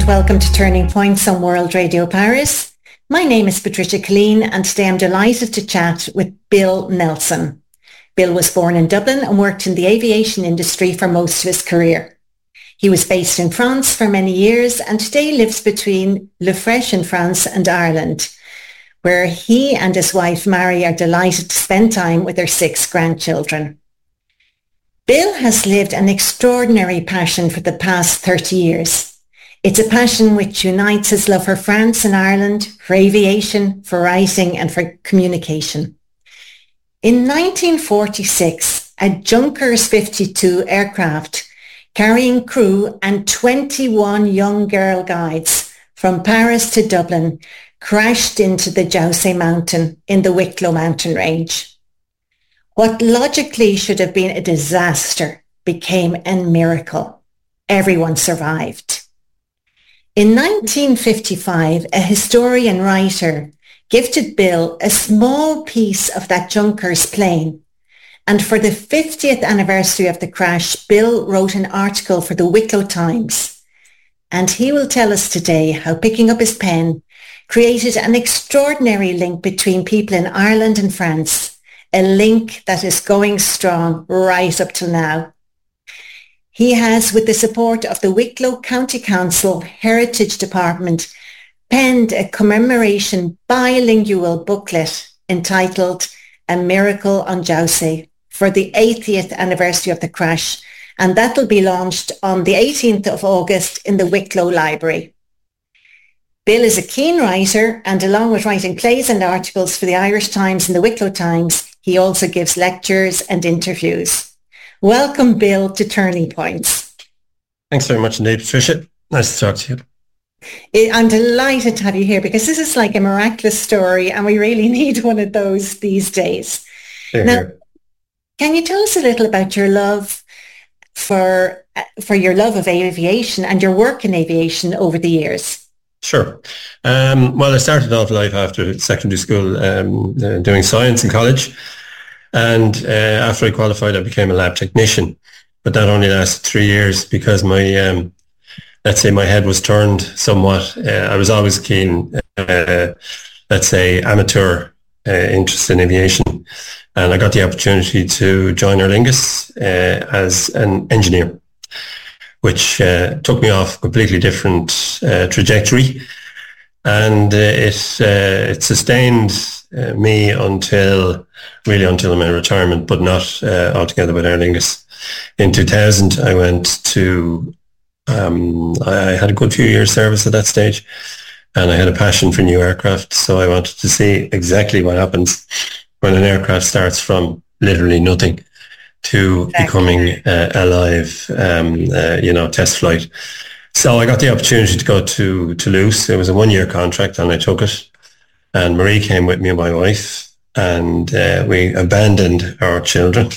welcome to Turning Points on World Radio Paris. My name is Patricia Killeen and today I'm delighted to chat with Bill Nelson. Bill was born in Dublin and worked in the aviation industry for most of his career. He was based in France for many years and today lives between Le Freche in France and Ireland, where he and his wife Mary are delighted to spend time with their 6 grandchildren. Bill has lived an extraordinary passion for the past 30 years. It's a passion which unites his love for France and Ireland, for aviation, for writing and for communication. In 1946, a Junkers 52 aircraft carrying crew and 21 young girl guides from Paris to Dublin crashed into the Jauze Mountain in the Wicklow mountain range. What logically should have been a disaster became a miracle. Everyone survived. In 1955, a historian writer gifted Bill a small piece of that Junkers plane. And for the 50th anniversary of the crash, Bill wrote an article for the Wicklow Times. And he will tell us today how picking up his pen created an extraordinary link between people in Ireland and France, a link that is going strong right up till now. He has, with the support of the Wicklow County Council Heritage Department, penned a commemoration bilingual booklet entitled A Miracle on Jauze for the 80th anniversary of the crash, and that will be launched on the 18th of August in the Wicklow Library. Bill is a keen writer, and along with writing plays and articles for the Irish Times and the Wicklow Times, he also gives lectures and interviews. Welcome, Bill, to Turning Points. Thanks very much indeed, Patricia. Nice to talk to you. I'm delighted to have you here because this is like a miraculous story and we really need one of those these days. Now, can you tell us a little about your love for your love of aviation and your work in aviation over the years? Sure. Well, I started off life after secondary school doing science in college. And after I qualified, I became a lab technician. But that only lasted 3 years because my, let's say my head was turned somewhat. I was always keen, let's say, amateur interest in aviation. And I got the opportunity to join Aer Lingus as an engineer, which took me off a completely different trajectory. And it sustained me until my retirement, but not altogether with Aer Lingus. In 2000, I went to, I had a good few years service at that stage, and I had a passion for new aircraft. So I wanted to see exactly what happens when an aircraft starts from literally nothing to becoming a live, test flight. So I got the opportunity to go to Toulouse. It was a 1-year contract and I took it. And Marie came with me and my wife and we abandoned our children.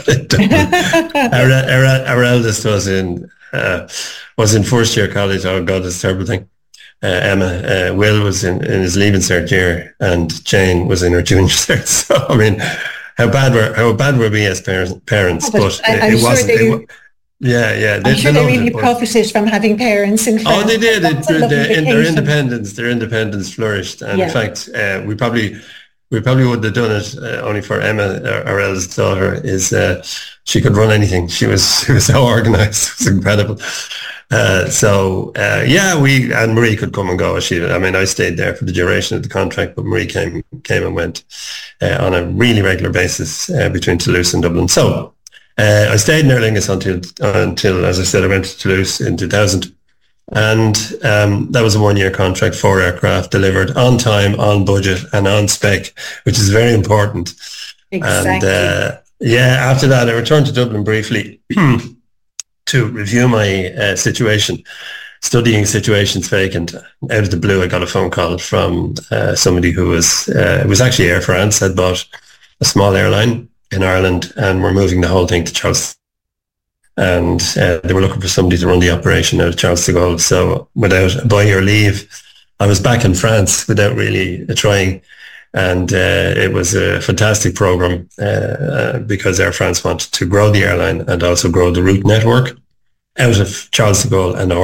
our eldest was in first year college. Oh God, it's a terrible thing. Emma, Will was in his leaving cert year and Jane was in her junior cert. So, I mean, how bad were we as parents? But I'm it wasn't. Sure I'm sure they really profited from having parents in France. Oh, they did. Their independence flourished. And in fact, we probably wouldn't have done it only for Emma, our eldest daughter. She could run anything. She was so organised. It was incredible. We and Marie could come and go. I stayed there for the duration of the contract, but Marie came and went on a really regular basis between Toulouse and Dublin. So I stayed in Aer Lingus until, as I said, I went to Toulouse in 2000. And that was a 1-year contract, 4 aircraft delivered on time, on budget and on spec, which is very important. Exactly. And after that, I returned to Dublin briefly to review my situation, studying situations vacant. Out of the blue, I got a phone call from somebody who was, it was actually Air France, had bought a small airline in Ireland and were moving the whole thing to Charles. And they were looking for somebody to run the operation out of Charles de Gaulle. So without by your leave, I was back in France without really trying. And it was a fantastic program because Air France wanted to grow the airline and also grow the route network out of Charles de Gaulle and Orly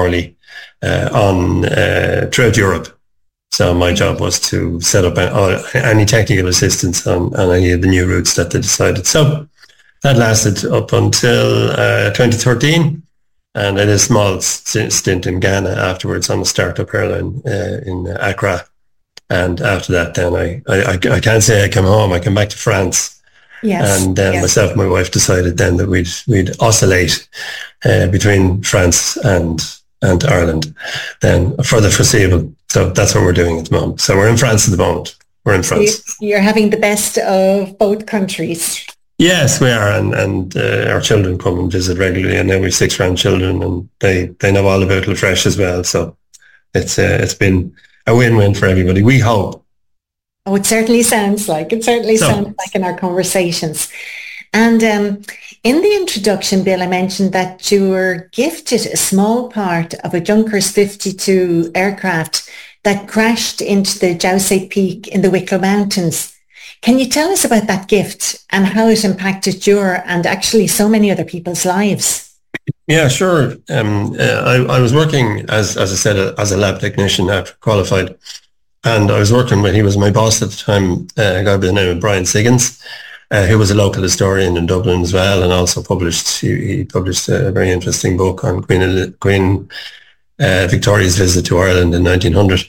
on throughout Europe. So my job was to set up any technical assistance on any of the new routes that they decided. So that lasted up until 2013, and I did a small stint in Ghana afterwards on a startup airline in Accra. And after that, then I can't say I came home. I came back to France. Yes. And then myself and my wife decided then that we'd oscillate between France and Ireland then for the foreseeable. So that's what we're doing at the moment. So we're in France at the moment. We're in France. You're having the best of both countries. Yes, we are. And our children come and visit regularly. And now we have 6 grandchildren, and they know all about Lafresh as well. So it's been a win-win for everybody, we hope. Oh, it certainly sounds like. It certainly sounds like in our conversations. And in the introduction, Bill, I mentioned that you were gifted a small part of a Junkers 52 aircraft that crashed into the Jauze Peak in the Wicklow Mountains. Can you tell us about that gift and how it impacted your and actually so many other people's lives? Yeah, sure. I was working, as I said, as a lab technician after qualified. And I was working with, he was my boss at the time, a guy by the name of Brian Siggins, who was a local historian in Dublin as well, and also he published a very interesting book on Queen Victoria's visit to Ireland in 1900.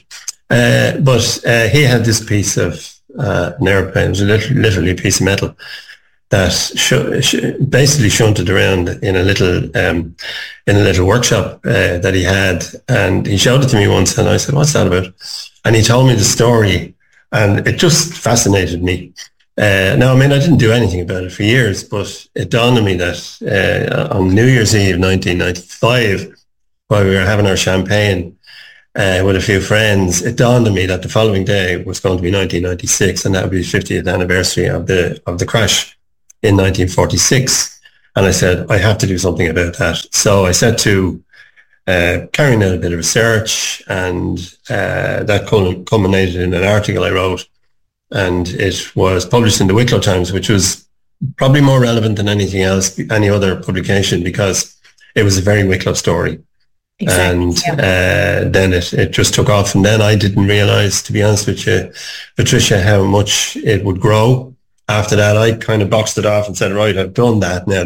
But he had this piece of an airplane, it was literally a piece of metal that basically shunted around in a little workshop that he had, and he showed it to me once, and I said, "What's that about?" And he told me the story, and it just fascinated me. Now, I mean, I didn't do anything about it for years, but it dawned on me that on New Year's Eve 1995, while we were having our champagne with a few friends, it dawned on me that the following day was going to be 1996, and that would be the 50th anniversary of the crash in 1946. And I said, I have to do something about that. So I set to carrying out a bit of research, and that culminated in an article I wrote, and it was published in the Wicklow Times, which was probably more relevant than anything else, any other publication, because it was a very Wicklow story. Exactly, and then it just took off. And then I didn't realise, to be honest with you, Patricia, how much it would grow. After that, I kind of boxed it off and said, right, I've done that. Now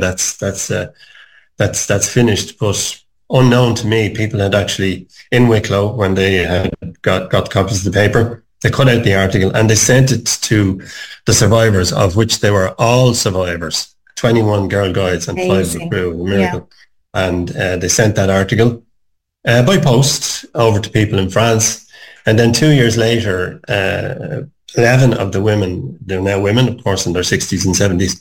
that's finished. But unknown to me, people had actually, in Wicklow, when they had got copies of the paper, they cut out the article and they sent it to the survivors, of which they were all survivors, 21 girl guides and 5 of the crew, a miracle. Yeah. And they sent that article by post over to people in France. And then 2 years later, 11 of the women, they're now women, of course, in their 60s and 70s,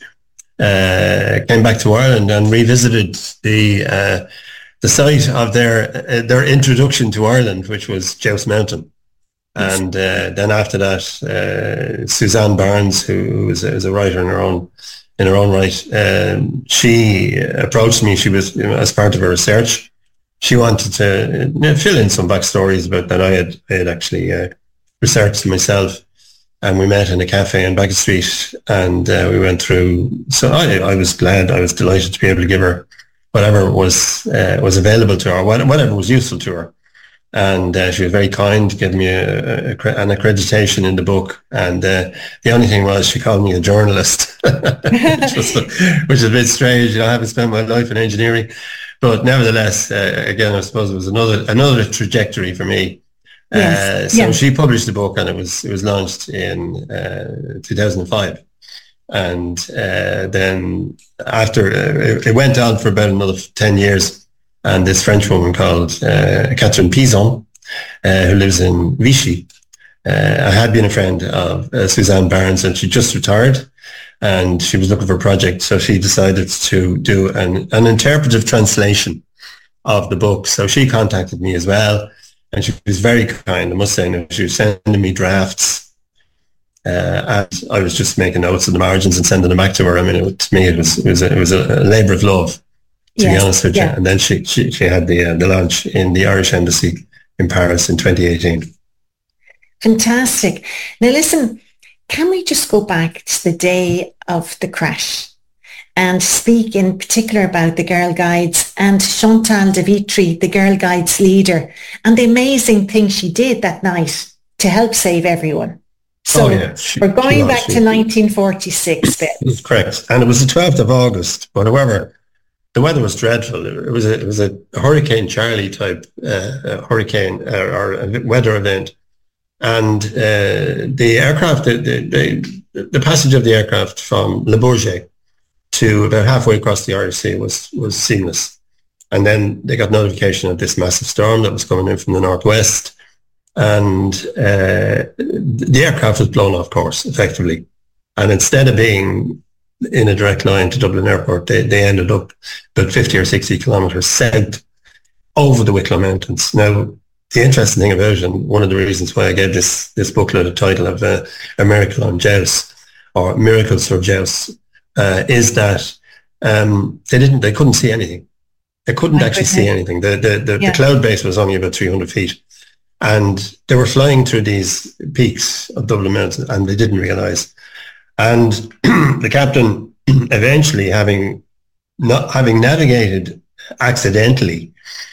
came back to Ireland and revisited the site of their introduction to Ireland, which was Jauze Mountain. And then after that, Suzanne Barnes, who is a writer in her own right, she approached me. She was, as part of her research, she wanted to fill in some backstories about that I had actually researched myself. And we met in a cafe in Beckett Street, and we went through. So I was glad, I was delighted to be able to give her whatever was available to her, whatever was useful to her. And she was very kind, gave me an accreditation in the book. And the only thing was, she called me a journalist, which is a bit strange. I haven't spent my life in engineering, but nevertheless, again, I suppose it was another trajectory for me. So she published the book, and it was launched in 2005. And then after it went on for about another 10 years. And this French woman called Catherine Pizon, who lives in Vichy. I had been a friend of Suzanne Barnes, and she just retired, and she was looking for a project. So she decided to do an interpretive translation of the book. So she contacted me as well, and she was very kind, I must say. She was sending me drafts, and I was just making notes of the margins and sending them back to her. I mean, to me, it was a labour of love, to be honest with you. And then she had the launch in the Irish Embassy in Paris in 2018. Fantastic. Now listen, can we just go back to the day of the crash? and speak in particular about the Girl Guides and Chantal Devitri, the Girl Guides leader, and the amazing thing she did that night to help save everyone. So we're going back to 1946 bit. That's correct. And it was the 12th of August, but however, the weather was dreadful. It was a Hurricane Charlie type hurricane or a weather event. And the aircraft, the passage of the aircraft from Le Bourget to about halfway across the Irish Sea was seamless. And then they got notification of this massive storm that was coming in from the northwest. And the aircraft was blown off course, effectively. And instead of being in a direct line to Dublin Airport, they ended up about 50 or 60 kilometres south over the Wicklow Mountains. Now, the interesting thing about it, and one of the reasons why I gave this booklet a title of A Miracle on Jous, or Miracles for Jous, is that they couldn't see anything. They couldn't actually see anything. The cloud base was only about 300 feet. And they were flying through these peaks of Dublin Mountain, and they didn't realise. And the captain, eventually, having navigated accidentally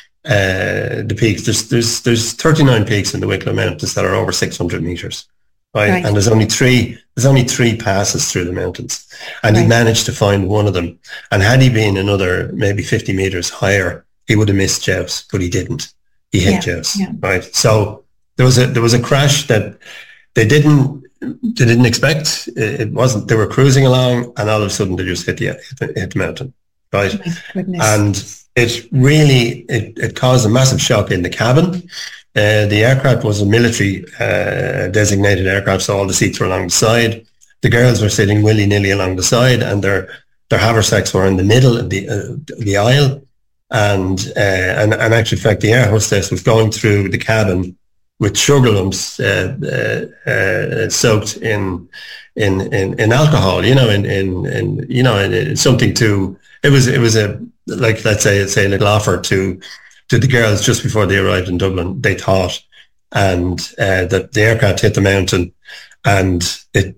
the peaks, there's 39 peaks in the Wicklow Mountains that are over 600 metres, right? And there's only three passes through the mountains, and he managed to find one of them. And had he been another maybe 50 metres higher, he would have missed Jous, but he didn't. He hit Jous, right? So there was a crash that they didn't expect. It wasn't. They were cruising along, and all of a sudden they just hit the mountain, right? Oh, my goodness. And it really it caused a massive shock in the cabin. The aircraft was a military designated aircraft, so all the seats were along the side. The girls were sitting willy-nilly along the side, and their haversacks were in the middle of the aisle. And actually, in fact, the air hostess was going through the cabin with sugar lumps soaked in alcohol, in something to. It was a, like, let's say a little offer to the girls just before they arrived in Dublin. They thought, and that the aircraft hit the mountain, and it,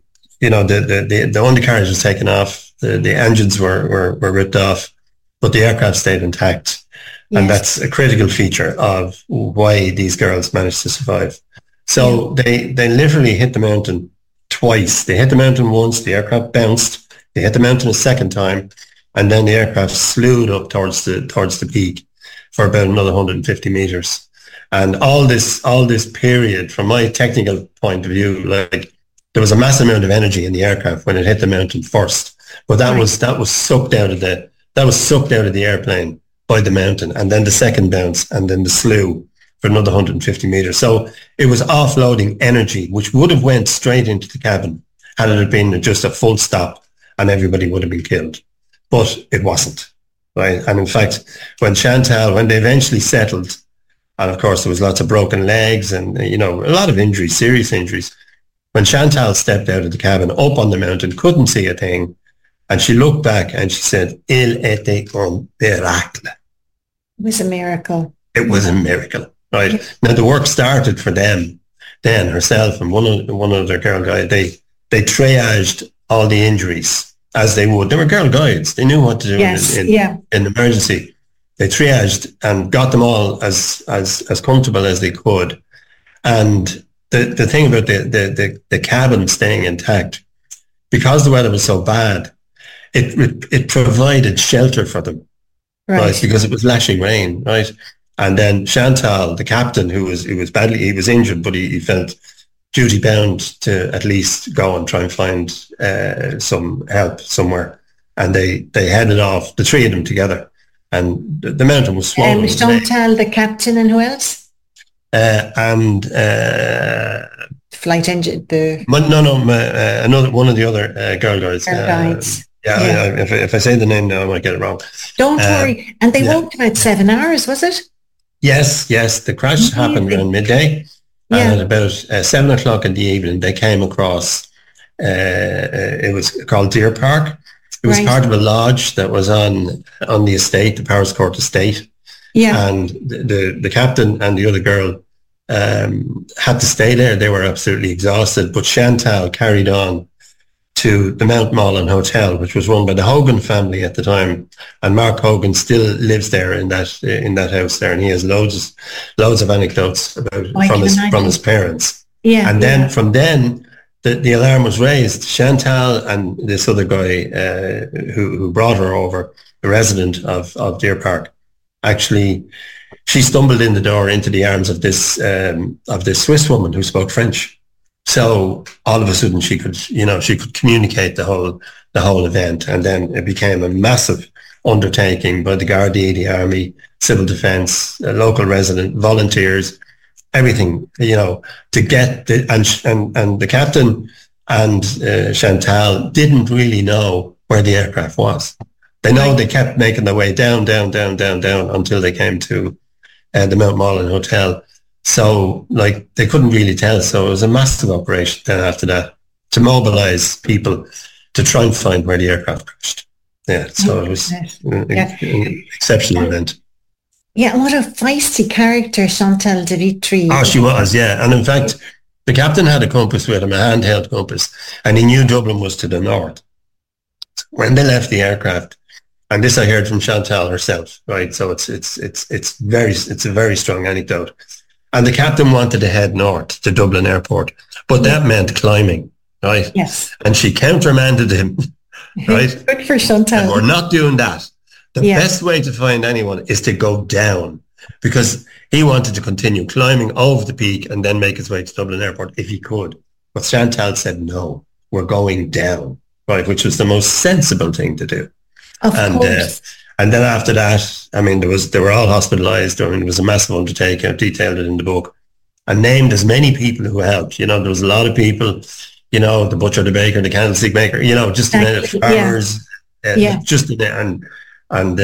the undercarriage was taken off, the engines were ripped off, but the aircraft stayed intact. Yes. And that's a critical feature of why these girls managed to survive. So they literally hit the mountain twice. They hit the mountain once, the aircraft bounced. They hit the mountain a second time, and then the aircraft slewed up towards the peak for about another 150 meters. And all this period, from my technical point of view, like, there was a massive amount of energy in the aircraft when it hit the mountain first, but that was sucked out of the airplane by the mountain, and then the second bounce, and then the slew for another 150 meters. So it was offloading energy, which would have went straight into the cabin had it been just a full stop, and everybody would have been killed. But it wasn't, right? And in fact, when they eventually settled, and of course there was lots of broken legs and, a lot of injuries, serious injuries. When Chantal stepped out of the cabin up on the mountain, couldn't see a thing, and she looked back and she said, "Il était un miracle." It was a miracle. It was a miracle, right? Yeah. Now the work started for them. Then herself and one of their Girl Guides, they triaged all the injuries as they would. They were Girl Guides. They knew what to do in emergency. They triaged and got them all as comfortable as they could. And the thing about the cabin staying intact, because the weather was so bad, it provided shelter for them, right? Because it was lashing rain, right? And then Chantal, the captain, he was injured, but he felt duty bound to at least go and try and find some help somewhere. And they headed off, the three of them together, and the mountain was swollen. Chantal, the captain, and who else? Flight engine. Another one of the other Girl Guides. Girl Guides. If I say the name now, I might get it wrong. Don't worry. And they walked about 7 hours, was it? Yes. The crash happened around midday. And at about 7 o'clock in the evening, they came across, it was called Deer Park. It was part of a lodge that was on the estate, the Powerscourt estate. Yeah. And the captain and the other girl had to stay there. They were absolutely exhausted. But Chantal carried on to the Mount Mullen Hotel, which was run by the Hogan family at the time, and Mark Hogan still lives there in that house there, and he has loads of anecdotes about from his parents. Yeah, and then from then the alarm was raised. Chantal and this other guy who brought her over, the resident of Deer Park, actually, she stumbled in the door into the arms of this Swiss woman who spoke French. So all of a sudden she could communicate the whole event, and then it became a massive undertaking by the Gardaí, the army, civil defence, local resident, volunteers, everything, to get and the captain and Chantal didn't really know where the aircraft was. They know they kept making their way down until they came to the Mount Mullen Hotel. So, they couldn't really tell. So it was a massive operation then after that to mobilise people to try and find where the aircraft crashed. Yeah, so it was an exceptional event. Yeah, what a feisty character Chantal de Vitry. Oh, she was, yeah. And in fact, the captain had a compass with him, a handheld compass, and he knew Dublin was to the north. When they left the aircraft, and this I heard from Chantal herself, right? So it's a very strong anecdote. And the captain wanted to head north to Dublin Airport, but that meant climbing, right? Yes. And she countermanded him, right? Good for Chantal. And we're not doing that. The best way to find anyone is to go down, because he wanted to continue climbing over the peak and then make his way to Dublin Airport if he could. But Chantal said, no, we're going down, right? Which was the most sensible thing to do. Of course. And then after that, I mean, they were all hospitalised. I mean, it was a massive undertaking. I've detailed it in the book and named as many people who helped. There was a lot of people, the butcher, the baker, the candlestick maker, just the farmers, just in there. And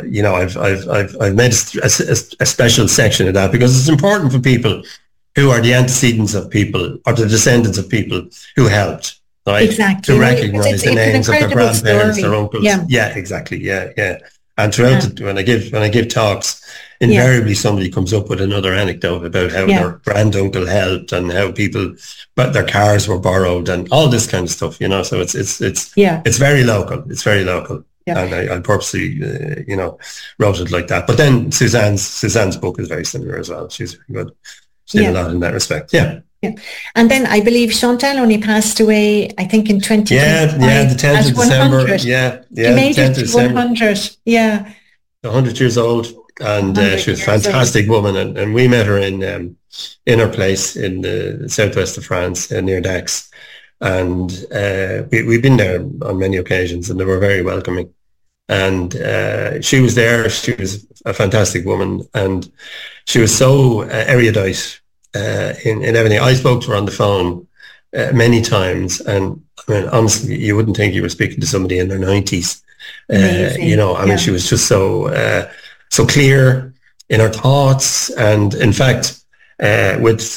I've made a special section of that because it's important for people who are the antecedents of people or the descendants of people who helped. Right? Exactly. To recognise the names of their grandparents, their uncles. Yeah, exactly. Yeah. And throughout when I give talks, invariably somebody comes up with another anecdote about how their granduncle helped and how but their cars were borrowed and all this kind of stuff. So it's very local. It's very local. Yeah. And I purposely, wrote it like that. But then Suzanne's book is very similar as well. She's very good. She did a lot in that respect. Yeah. Yeah. And then I believe Chantal only passed away, I think, in 2025. Yeah, the 10th of December. Yeah. She made it to 100. Yeah. 100 years old. And she was a fantastic woman. And we met her in her place in the southwest of France, near Dax. And we've been there on many occasions, and they were very welcoming. And she was there. She was a fantastic woman. And she was so erudite in everything. I spoke to her on the phone many times, and I mean, honestly, you wouldn't think you were speaking to somebody in their 90s. Mean, she was just so clear in her thoughts, and in fact, with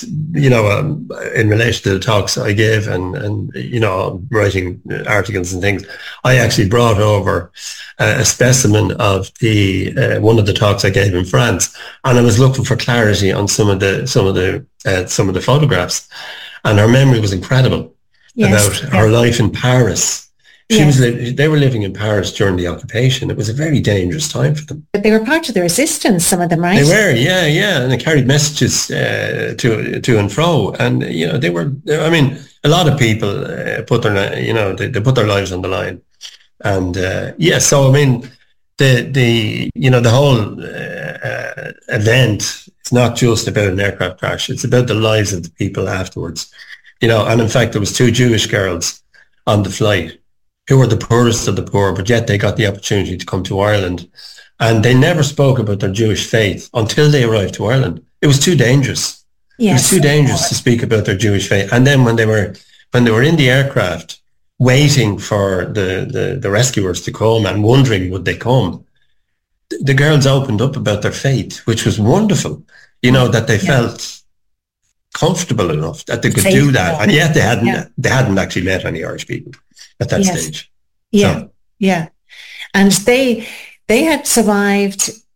in relation to the talks I gave, and writing articles and things, I actually brought over a specimen of the one of the talks I gave in France, and I was looking for clarity on some of the photographs, and her memory was incredible about her life in Paris. They were living in Paris during the occupation. It was a very dangerous time for them. But they were part of the resistance, some of them, right? They were, yeah. And they carried messages to and fro. And, they were, I mean, a lot of people put they put their lives on the line. And, so, I mean, the whole event, it's not just about an aircraft crash. It's about the lives of the people afterwards. And in fact, there was 2 Jewish girls on the flight who were the poorest of the poor, but yet they got the opportunity to come to Ireland. And they never spoke about their Jewish faith until they arrived to Ireland. It was too dangerous. Yes. It was too dangerous to speak about their Jewish faith. And then when they were in the aircraft, waiting for the rescuers to come and wondering would they come, the girls opened up about their faith, which was wonderful, that they felt comfortable enough that they could do that. And yet they hadn't actually met any Irish people at that stage. Yeah. And they had survived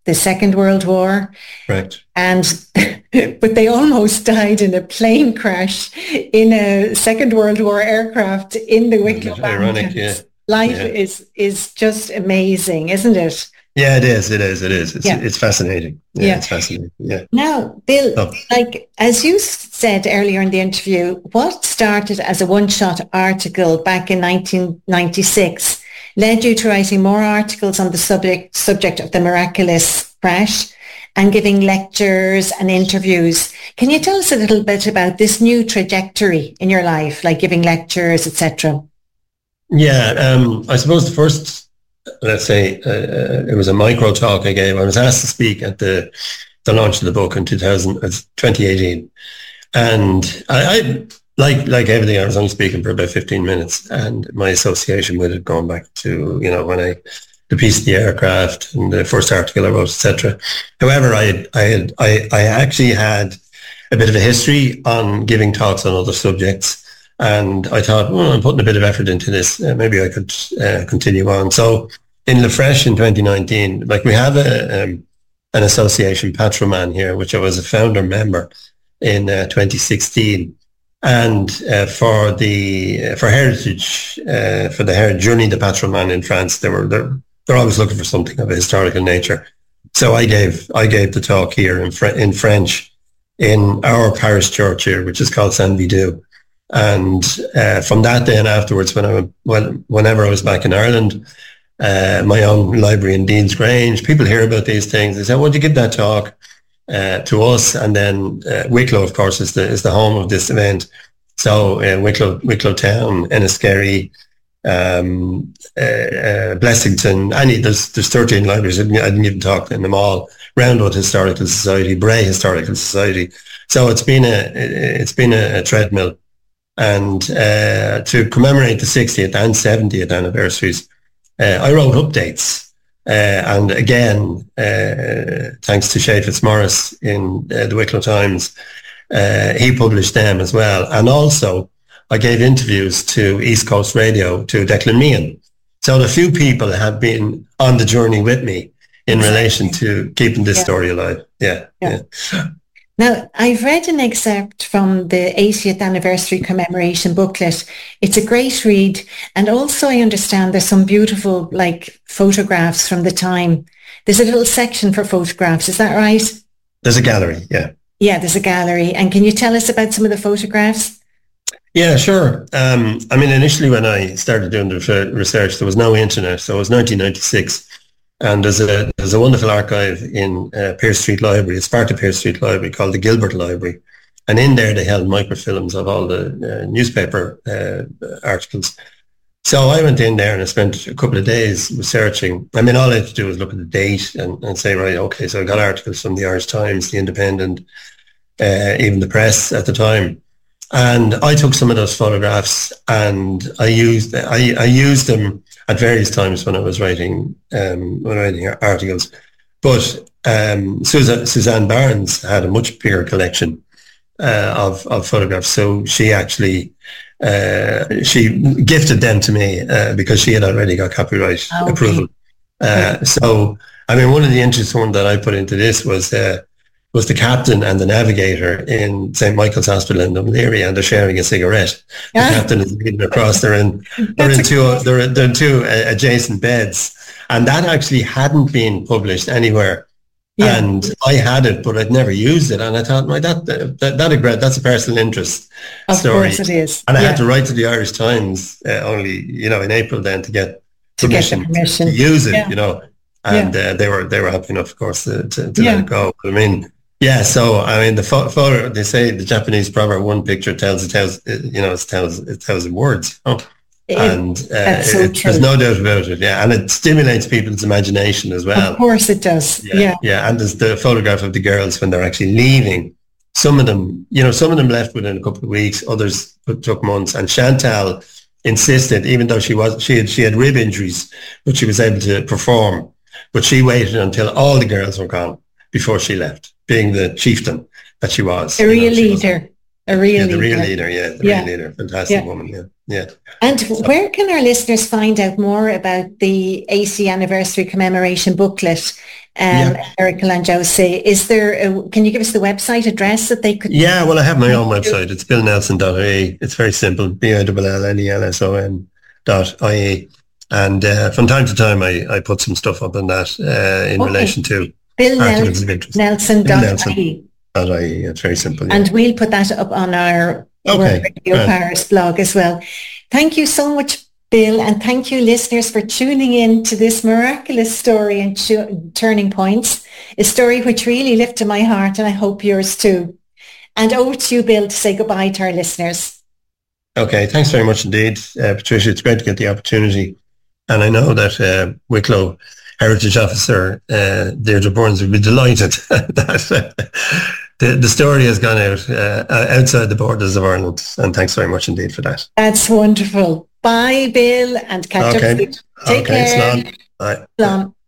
the Second World War. Correct. And but they almost died in a plane crash in a Second World War aircraft in the Wicklow Ironic, Mountains. Life is just amazing, isn't it? Yeah, it is. It's fascinating. Yeah, it's fascinating. Yeah. Now, Bill, like as you said earlier in the interview, what started as a one-shot article back in 1996 led you to writing more articles on the subject of the miraculous crash and giving lectures and interviews. Can you tell us a little bit about this new trajectory in your life, like giving lectures, etc.? Yeah, I suppose the first, let's say, it was a micro talk I gave. I was asked to speak at the launch of the book in 2018. And I like everything, I was only speaking for about 15 minutes, and my association with it going back to, when the piece of the aircraft and the first article I wrote, etc. However, I actually had a bit of a history on giving talks on other subjects. And I thought, well, I'm putting a bit of effort into this. Maybe I could continue on. So in Lafresh in 2019, like we have an association, Patroman here, which I was a founder member in 2016. And for heritage, for the Heritage Journey de Patrimoine in France, they're always looking for something of a historical nature. So I gave the talk here in French in our parish church here, which is called Saint Vidou. And from that day and afterwards, whenever I was back in Ireland, my own library in Dean's Grange, people hear about these things. They say, "Would you give that talk to us?" And then Wicklow, of course, is the home of this event. So Wicklow Town, Enniskerry, Blessington, there's 13 libraries. I didn't even talk in them all. Roundwood Historical Society, Bray Historical Society. So it's been a treadmill. And to commemorate the 60th and 70th anniversaries, I wrote updates. And again, thanks to Shay Fitzmaurice in the Wicklow Times, he published them as well. And also, I gave interviews to East Coast Radio, to Declan Meehan. So the few people have been on the journey with me in relation to keeping this story alive. Yeah. Now, I've read an excerpt from the 80th anniversary commemoration booklet. It's a great read. And also I understand there's some beautiful photographs from the time. There's a little section for photographs. Is that right? There's a gallery, yeah. Yeah, there's a gallery. And can you tell us about some of the photographs? Yeah, sure. Initially when I started doing the research, there was no internet. So it was 1996. And there's a wonderful archive in Pearse Street Library. It's part of Pearse Street Library called the Gilbert Library. And in there they held microfilms of all the newspaper articles. So I went in there and I spent a couple of days researching. All I had to do was look at the date and say, right, okay, so I got articles from the Irish Times, the Independent, even the Press at the time. And I took some of those photographs and I used them at various times when I was writing articles. But Suzanne Barnes had a much bigger collection of photographs. So she actually she gifted them to me because she had already got copyright approval. So one of the interesting ones that I put into this was the captain and the navigator in St. Michael's Hospital in Dunleary, and they're sharing a cigarette. The captain is leaning across. They're in two adjacent beds, and that actually hadn't been published anywhere. Yeah. And I had it, but I'd never used it, and I thought, that's a personal interest story. Of course it is. And I had to write to the Irish Times only, in April then to get permission to use it, And they were happy enough, of course, to let it go. But the photo, they say the Japanese proverb, one picture tells it tells words. There's no doubt about it. Yeah. And it stimulates people's imagination as well. Of course it does. Yeah. And there's the photograph of the girls when they're actually leaving. Some of them left within a couple of weeks, others took months. And Chantal insisted, even though she had rib injuries, but she was able to perform. But she waited until all the girls were gone before she left, being the chieftain that she was. A real leader. A real the leader. real leader, real leader. Fantastic woman, yeah. And where can our listeners find out more about the 80th anniversary commemoration booklet, Eric Langiose? Is there, can you give us the website address that they could? Yeah, well, I have my own website. It's billnelson.ie. It's very simple, BILLNELSON.ie. And from time to time, I put some stuff up on that in relation to articles of interest. BillNelson.ie. It's very simple. Yeah. And we'll put that up on our Radio Paris blog as well. Thank you so much, Bill, and thank you, listeners, for tuning in to this miraculous story and Turning Points, a story which really lifted my heart, and I hope yours too. And over to you, Bill, to say goodbye to our listeners. Okay, thanks very much indeed, Patricia. It's great to get the opportunity. And I know that Wicklow Heritage Officer Deirdre Burns would be delighted that the story has gone out outside the borders of Ireland. And thanks very much indeed for that. That's wonderful. Bye, Bill, and catch up soon. Take care. Slán. Bye. Slán.